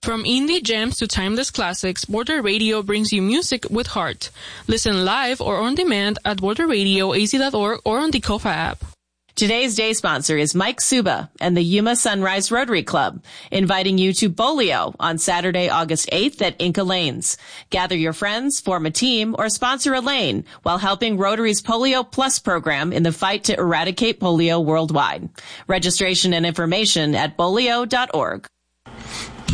From indie gems to timeless classics, Border Radio brings you music with heart. Listen live or on demand at borderradioaz.org or on the Kofa app. Today's day sponsor is Mike Suba and the Yuma Sunrise Rotary Club, inviting you to Bolio on Saturday, August 8th at Inca Lanes. Gather your friends, form a team, or sponsor a lane while helping Rotary's Polio Plus program in the fight to eradicate polio worldwide. Registration and information at bolio.org.